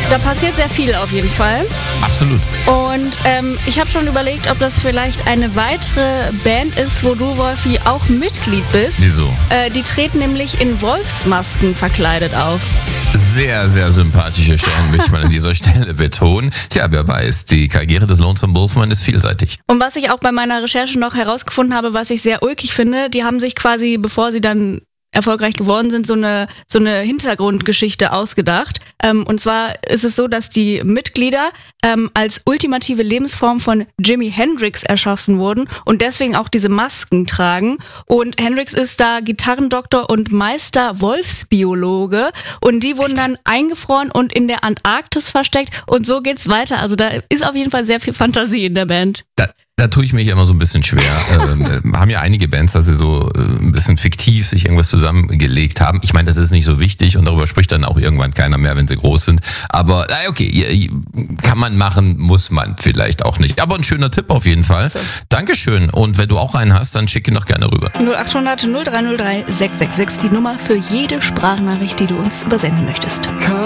Da passiert sehr viel auf jeden Fall. Absolut. Und ich habe schon überlegt, ob das vielleicht eine weitere Band ist, wo du, Wolfi, auch Mitglied bist. Wieso? Die treten nämlich in Wolfsmasken verkleidet auf. Sehr, sehr sympathische Stellen, möchte man an dieser Stelle betonen. Tja, wer weiß, die Karriere des Lonesome Wolfman ist vielseitig. Und was ich auch bei meiner Recherche noch herausgefunden habe, was ich sehr ulkig finde, die haben sich quasi, bevor sie dann erfolgreich geworden sind, so eine Hintergrundgeschichte ausgedacht. Und zwar ist es so, dass die Mitglieder als ultimative Lebensform von Jimi Hendrix erschaffen wurden und deswegen auch diese Masken tragen. Und Hendrix ist da Gitarrendoktor und Meister Wolfsbiologe und die wurden dann eingefroren und in der Antarktis versteckt und so geht's weiter. Also da ist auf jeden Fall sehr viel Fantasie in der Band. Da tue ich mich immer so ein bisschen schwer. Haben ja einige Bands, dass sie so ein bisschen fiktiv sich irgendwas zusammengelegt haben. Ich meine, das ist nicht so wichtig und darüber spricht dann auch irgendwann keiner mehr, wenn sie groß sind. Aber okay, kann man machen, muss man vielleicht auch nicht. Aber ein schöner Tipp auf jeden Fall. So. Dankeschön. Und wenn du auch einen hast, dann schick ihn doch gerne rüber. 0800 0303 666, die Nummer für jede Sprachnachricht, die du uns übersenden möchtest.